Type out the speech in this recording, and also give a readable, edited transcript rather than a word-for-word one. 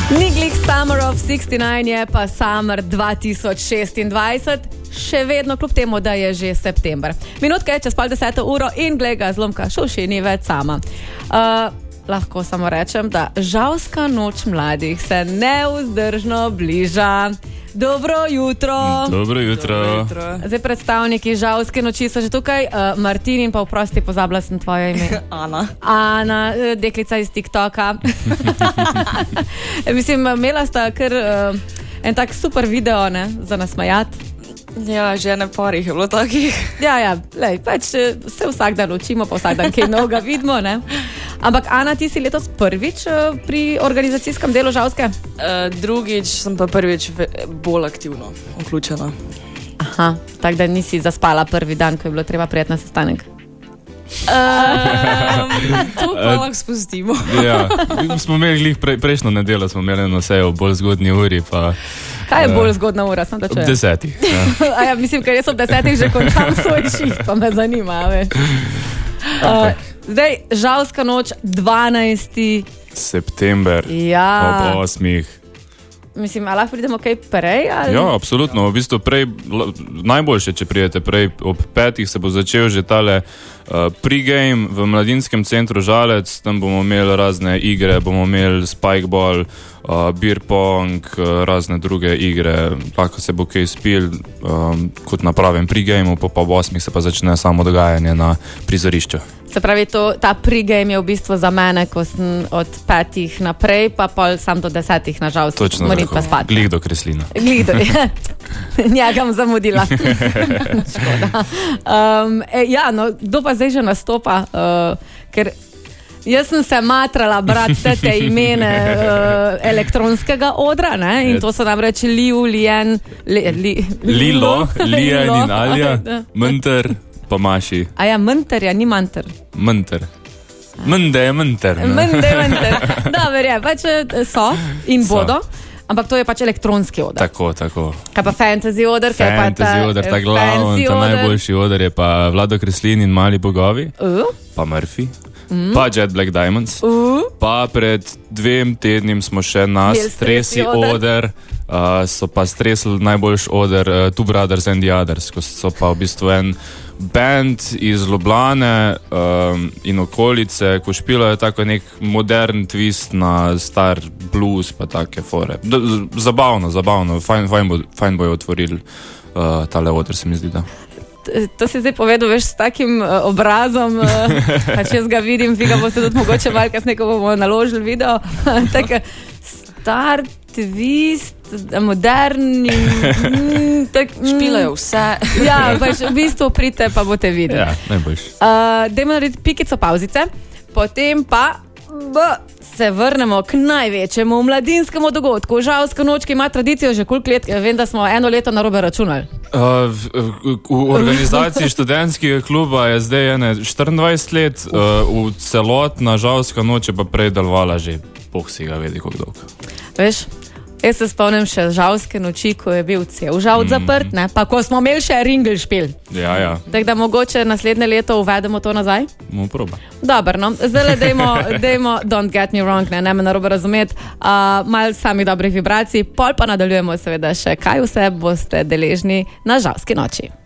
Ni glih Summer of 69, je pa Summer 2026, še vedno kljub temu, da je že september. Minutka je čez 9:30 in glej ga, zlomka, Šuši ni več sama. Lahko samo rečem, da žalska noč mladih se nevzdržno bliža. Dobro jutro. Dobro jutro. Zdaj predstavniki žalske noči so že tukaj. Martin in pa vprosti, pozabila sem tvoje ime. Ana, deklica iz TikToka. Mislim, imela sta kar en tak super video, ne, za nasmejati. Ja, že ne parih je bilo takih. Ja, lej, pač se vsak dan učimo, pa vsak dan kaj novega vidimo, ne. Ampak Ana, ti si letos prvič pri organizacijskem delu žalske? Drugič sem pa prvič bolj aktivno vključena. Aha, tako da nisi zaspala prvi dan, ko je bilo treba prijeti na sestanek. To pa lahko spustimo. Ja, smo imeli prejšnjo nedeljo, smo imeli eno sejo v bolj zgodnji uri, pa... Kaj je bolj zgodna ura? Sem da ob 10. Ja, mislim, ker jaz ob 10 že končam svoj šiht, pa me zanima, veš. Zdaj, žalska noč, 12. september, ja. Ob 8. Mislim, a lahko pridemo kaj prej? Ali? Ja, absolutno. V bistvu prej, najboljše, če prijete prej, ob 5. se bo začel že tale pregame v Mladinskem centru Žalec. Tam bomo imeli razne igre, bomo imeli spikeball, beer pong, razne druge igre. Lahko se bo kaj spil kot na pravem pregameu, pa ob 8. se pa začne samo dogajanje na prizorišču. Se pravi, ta pregame je v bistvu za mene, ko sem od 5. naprej, pa pol sam do 10. na žalost. Točno tako, glih do Kreslina. Glih do, njegam zamudila. Škoda. Ja, no, kdo pa zdaj že nastopa? Ker jaz sem se matrala brati te imene elektronskega odra, ne? In to so namreč Lilo, Lijan in Alja, Menter, pa Maši. A ja, Menterja, ni Manter. Mende je Menter. Dober je, pač so in bodo. Ampak to je pač elektronski oder. Tako. Kaj pa fantasy oder? Fantasy oder, ta glavni, ta najboljši oder je pa Vlado Kreslin in Mali bogovi, pa Murphy, pa Jet Black Diamonds, pa pred 2 tednim smo še na stresi oder, so pa stresli najboljši oder Two Brothers and the Others, ko so pa v bistvu en band iz Ljubljane in okolice, ko špilajo tako nek modern twist na star blues pa take fore. Zabavno, fajn bojo otvorili tale oder, se mi zdi, da. To si zdaj povedal, veš, s takim obrazom, pač jaz ga vidim, vi ga boste tudi mogoče malo kasneje, ko bomo naložili video, tako star twist, moderni, špilajo vse. Ja, pač v bistvu pridite, pa boste videli. Ja, najboljši. Dajmo narediti pikico pauzice, potem pa se vrnemo k največjemu mladinskemu dogodku. Žalska noč, ki ima tradicijo že koliko let, vem, da smo 1 leto narobe računali. V organizaciji študentskega kluba je zdaj 24 let, v celotna žalska noč je pa prej delovala že, Bog si ga vedi, koliko dolgo. Veš, jaz se spomnim še žalske noči, ko je bil cel žalc zaprt, ne? Pa ko smo imeli še ringelšpil. Ja. Tako da mogoče naslednje leto uvedemo to nazaj? Bomo proba. Dobro, no, zdaj dajmo, don't get me wrong, ne me narobe razumeti, malo samih dobrih vibracij, pol pa nadaljujemo seveda še, kaj vse boste deležni na žalski noči.